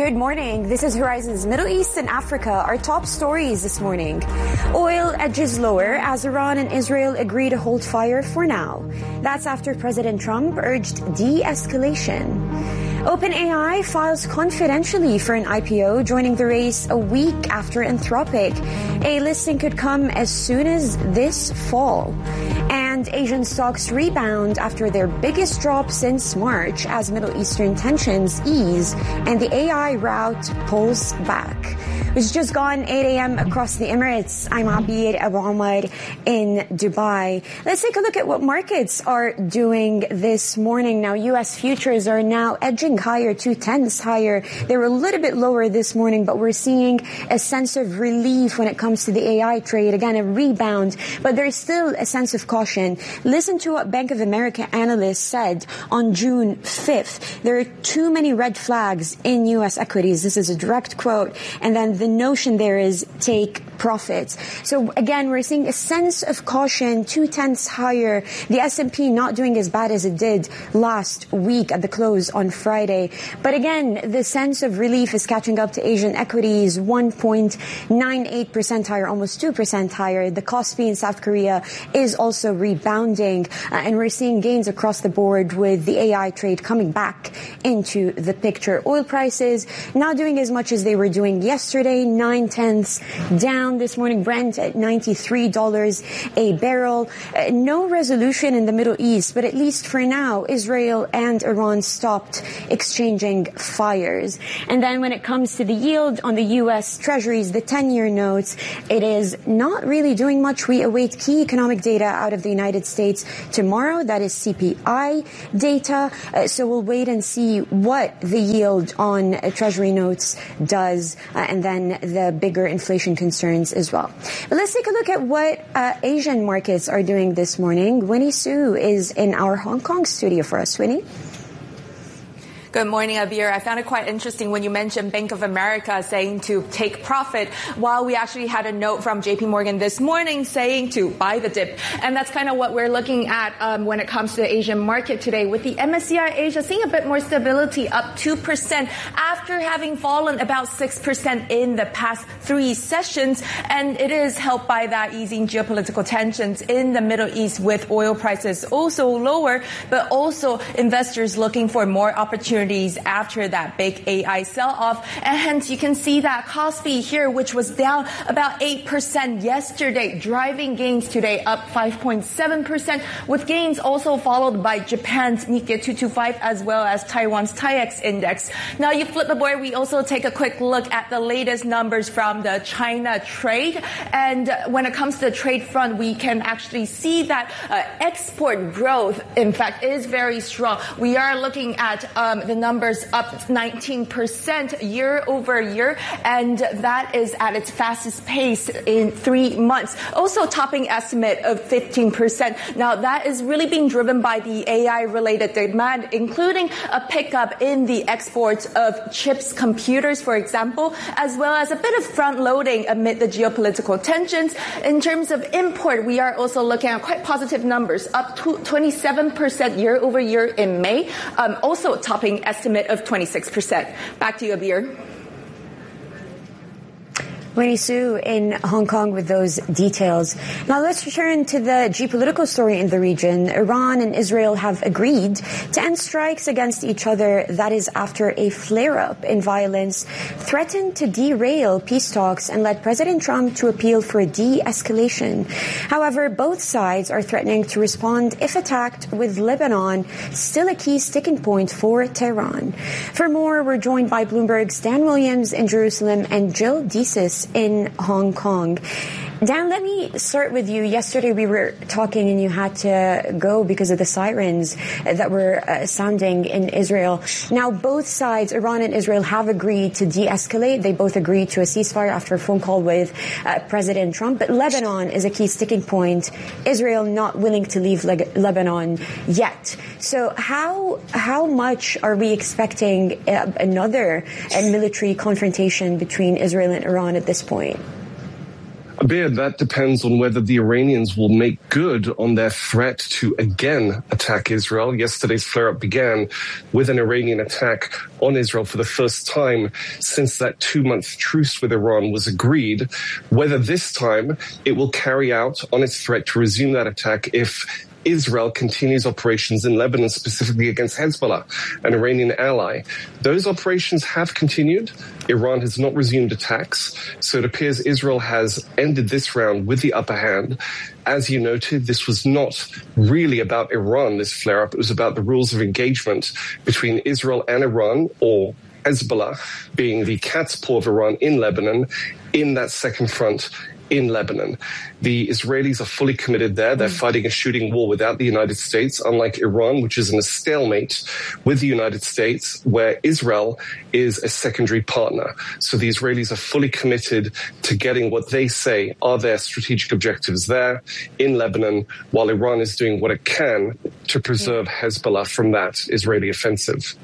Good morning. This is Horizon's Middle East and Africa. Our top stories this morning. Oil edges lower as Iran and Israel agree to hold fire for now. That's after President Trump urged de-escalation. OpenAI files confidentially for an IPO, joining the race a week after Anthropic. A listing could come as soon as this fall. And Asian stocks rebound after their biggest drop since March as Middle Eastern tensions ease and the AI rout pulls back. It's just gone 8 a.m. across the Emirates. I'm Abir Abu Omar in Dubai. Let's take a look at what markets are doing this morning. Now, U.S. futures are now edging higher, 0.2 higher. They were a little bit lower this morning, but we're seeing a sense of relief when it comes to the AI trade. Again, a rebound, but there's still a sense of caution. Listen to what Bank of America analysts said on June 5th. There are too many red flags in U.S. equities. This is a direct quote. And then the notion there is take profits. So again, we're seeing a sense of caution, 0.2 higher. The S&P not doing as bad as it did last week at the close on Friday. But again, the sense of relief is catching up to Asian equities, 1.98% higher, almost 2% higher. The Kospi in South Korea is also rebounding. And we're seeing gains across the board with the AI trade coming back into the picture. Oil prices not doing as much as they were doing yesterday, 0.9 down this morning. Brent at $93 a barrel. No resolution in the Middle East, but at least for now, Israel and Iran stopped exchanging fires. And then when it comes to the yield on the U.S. Treasuries, the 10-year notes, it is not really doing much. We await key economic data out of the United States tomorrow. That is CPI data. So we'll wait and see what the yield on Treasury notes does, and then the bigger inflation concerns as well. But let's take a look at what Asian markets are doing this morning. Winnie Su is in our Hong Kong studio for us. Winnie? Good morning, Abir. I found it quite interesting when you mentioned Bank of America saying to take profit, while we actually had a note from JP Morgan this morning saying to buy the dip. And that's kind of what we're looking at when it comes to the Asian market today, with the MSCI Asia seeing a bit more stability, up 2% after having fallen about 6% in the past 3 sessions. And it is helped by that easing geopolitical tensions in the Middle East, with oil prices also lower, but also investors looking for more opportunities after that big AI sell-off. And hence you can see that Kospi here, which was down about 8% yesterday, driving gains today up 5.7%, with gains also followed by Japan's Nikkei 225 as well as Taiwan's TAIEX index. Now you flip the board, we also take a quick look at the latest numbers from the China trade. And when it comes to the trade front, we can actually see that export growth, in fact, is very strong. We are looking at the numbers up 19% year over year, and that is at its fastest pace in 3 months. Also topping estimate of 15%. Now that is really being driven by the AI-related demand, including a pickup in the exports of chips, computers, for example, as well as a bit of front-loading amid the geopolitical tensions. In terms of import, we are also looking at quite positive numbers, up to 27% year over year in May, also topping estimate of 26%. Back to you, Abir. Winnie Su in Hong Kong with those details. Now let's return to the geopolitical story in the region. Iran and Israel have agreed to end strikes against each other. That is after a flare-up in violence threatened to derail peace talks and led President Trump to appeal for de-escalation. However, both sides are threatening to respond if attacked, with Lebanon still a key sticking point for Tehran. For more, we're joined by Bloomberg's Dan Williams in Jerusalem and Jill Desis in Hong Kong. Dan, let me start with you. Yesterday we were talking and you had to go because of the sirens that were sounding in Israel. Now both sides, Iran and Israel, have agreed to de-escalate. They both agreed to a ceasefire after a phone call with President Trump. But Lebanon is a key sticking point. Israel not willing to leave Lebanon yet. So how much are we expecting another military confrontation between Israel and Iran at this point? Abir, that depends on whether the Iranians will make good on their threat to again attack Israel. Yesterday's flare-up began with an Iranian attack on Israel for the first time since that 2-month truce with Iran was agreed. Whether this time it will carry out on its threat to resume that attack if Israel continues operations in Lebanon, specifically against Hezbollah, an Iranian ally. Those operations have continued. Iran has not resumed attacks. So it appears Israel has ended this round with the upper hand. As you noted, this was not really about Iran, this flare-up. It was about the rules of engagement between Israel and Iran, or Hezbollah being the cat's paw of Iran in Lebanon, in that second front in Lebanon. The Israelis are fully committed there. They're fighting a shooting war without the United States, unlike Iran, which is in a stalemate with the United States, where Israel is a secondary partner. So the Israelis are fully committed to getting what they say are their strategic objectives there in Lebanon, while Iran is doing what it can to preserve Hezbollah from that Israeli offensive.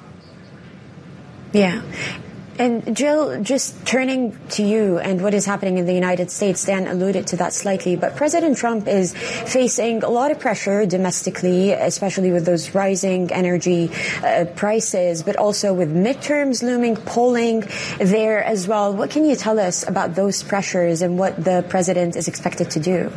Yeah. And Jill, just turning to you and what is happening in the United States, Dan alluded to that slightly, but President Trump is facing a lot of pressure domestically, especially with those rising energy prices, but also with midterms looming, polling there as well. What can you tell us about those pressures and what the president is expected to do?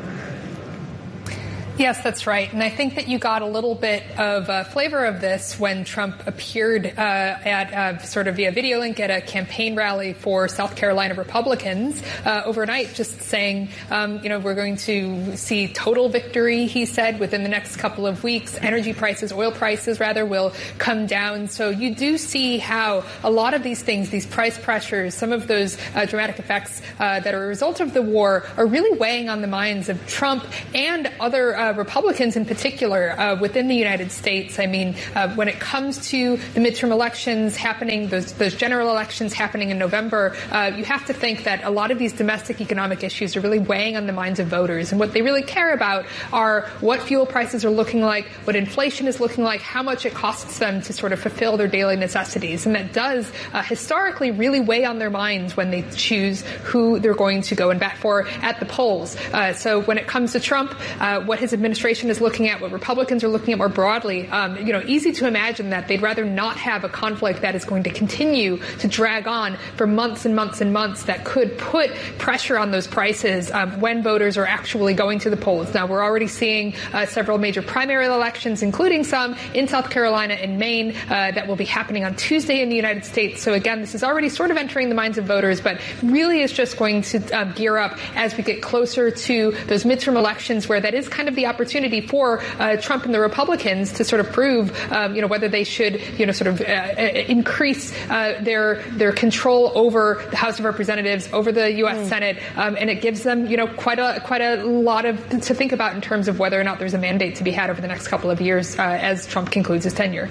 Yes, that's right. And I think that you got a little bit of a flavor of this when Trump appeared at sort of via video link at a campaign rally for South Carolina Republicans overnight, just saying, we're going to see total victory, he said, within the next couple of weeks. Energy prices, oil prices, rather, will come down. So you do see how a lot of these things, these price pressures, some of those dramatic effects that are a result of the war are really weighing on the minds of Trump and other Republicans in particular within the United States. I mean, when it comes to the midterm elections happening, those general elections happening in November, you have to think that a lot of these domestic economic issues are really weighing on the minds of voters. And what they really care about are what fuel prices are looking like, what inflation is looking like, how much it costs them to sort of fulfill their daily necessities. And that does historically really weigh on their minds when they choose who they're going to go and bat for at the polls. So when it comes to Trump, what his administration is looking at, what Republicans are looking at more broadly, easy to imagine that they'd rather not have a conflict that is going to continue to drag on for months and months and months that could put pressure on those prices when voters are actually going to the polls. Now, we're already seeing several major primary elections, including some in South Carolina and Maine, that will be happening on Tuesday in the United States. So again, this is already sort of entering the minds of voters, but really is just going to gear up as we get closer to those midterm elections, where that is kind of the opportunity for Trump and the Republicans to sort of prove, whether they should, increase their control over the House of Representatives, over the U.S. Senate, and it gives them, quite a lot to think about in terms of whether or not there's a mandate to be had over the next couple of years as Trump concludes his tenure.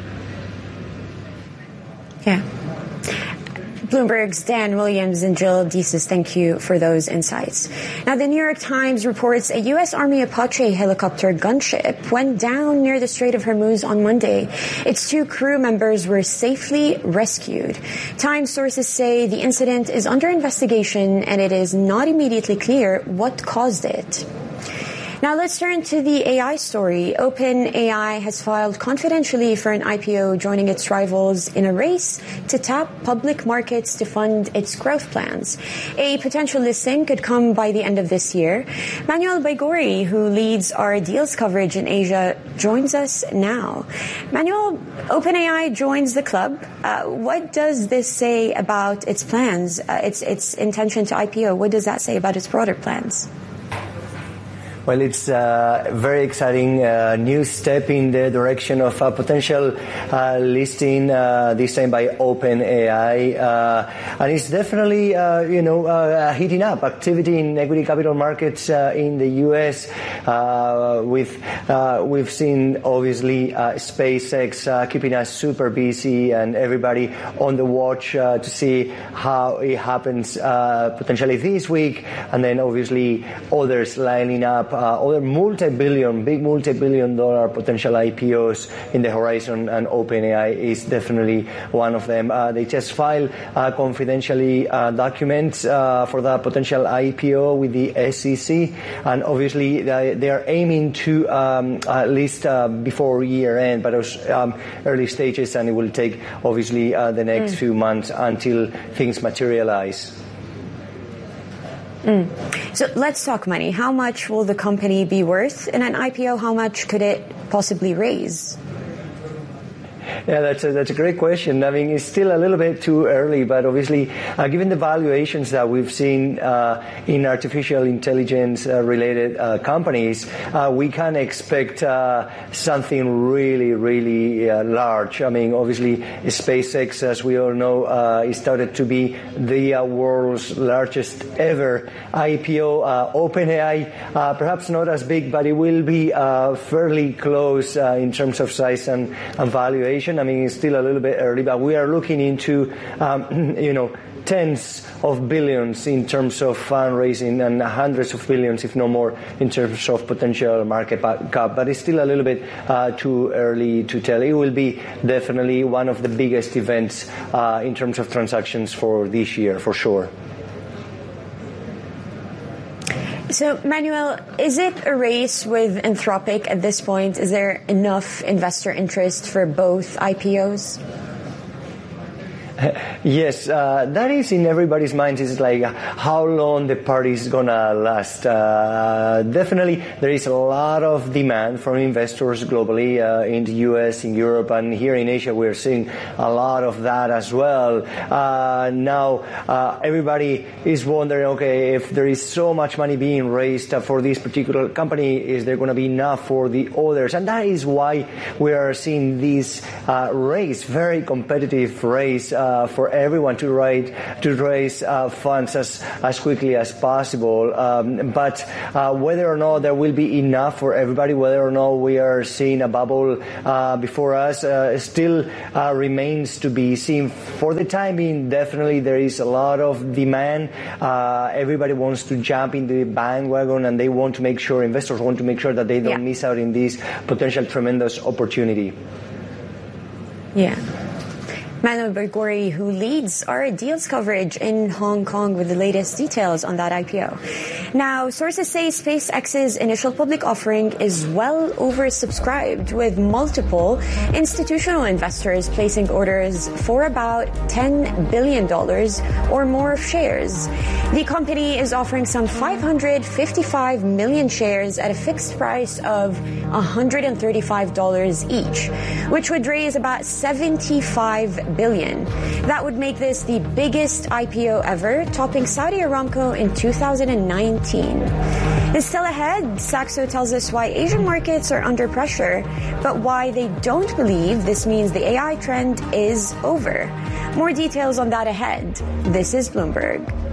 Yeah. Bloomberg's Dan Williams and Jill Deeses, thank you for those insights. Now, the New York Times reports a U.S. Army Apache helicopter gunship went down near the Strait of Hormuz on Monday. Its 2 crew members were safely rescued. Times sources say the incident is under investigation and it is not immediately clear what caused it. Now let's turn to the AI story. OpenAI has filed confidentially for an IPO, joining its rivals in a race to tap public markets to fund its growth plans. A potential listing could come by the end of this year. Manuel Baigori, who leads our deals coverage in Asia, joins us now. Manuel, OpenAI joins the club. What does this say about its plans, its intention to IPO? What does that say about its broader plans? Well, it's a very exciting new step in the direction of a potential listing, this time by OpenAI. And it's definitely, heating up activity in equity capital markets in the U.S. We've seen, obviously, SpaceX keeping us super busy and everybody on the watch to see how it happens potentially this week. And then, obviously, others lining up up other big multi-billion dollar potential IPOs in the horizon, and OpenAI is definitely one of them. They just filed confidentially documents for the potential IPO with the SEC, and obviously they are aiming to at least before year end, but early stages, and it will take obviously the next few months until things materialize. So let's talk money. How much will the company be worth in an IPO? How much could it possibly raise? Yeah, that's a great question. I mean, it's still a little bit too early, but obviously, given the valuations that we've seen in artificial intelligence related companies, we can expect something really, really large. I mean, obviously, SpaceX, as we all know, is started to be the world's largest ever IPO. OpenAI, perhaps not as big, but it will be fairly close in terms of size and valuation. I mean, it's still a little bit early, but we are looking into, tens of billions in terms of fundraising and hundreds of billions, if no more, in terms of potential market cap. But it's still a little bit too early to tell. It will be definitely one of the biggest events in terms of transactions for this year, for sure. So, Manuel, is it a race with Anthropic at this point? Is there enough investor interest for both IPOs? Yes, that is in everybody's minds. It's like how long the party is gonna last. Definitely, there is a lot of demand from investors globally in the US, in Europe, and here in Asia. We're seeing a lot of that as well. Now, everybody is wondering, okay, if there is so much money being raised for this particular company, is there going to be enough for the others? And that is why we are seeing this race, very competitive race. For everyone to raise funds as quickly as possible. But whether or not there will be enough for everybody, whether or not we are seeing a bubble before us, still remains to be seen. For the time being, definitely there is a lot of demand. Everybody wants to jump in the bandwagon, and investors want to make sure that they don't miss out in this potential tremendous opportunity. Yeah. Manuel Bergori, who leads our deals coverage in Hong Kong with the latest details on that IPO. Now, sources say SpaceX's initial public offering is well oversubscribed, with multiple institutional investors placing orders for about $10 billion or more of shares. The company is offering some 555 million shares at a fixed price of $135 each, which would raise about $75 billion. That would make this the biggest IPO ever, topping Saudi Aramco in 2019. And still ahead, Saxo tells us why Asian markets are under pressure, but why they don't believe this means the AI trend is over. More details on that ahead. This is Bloomberg.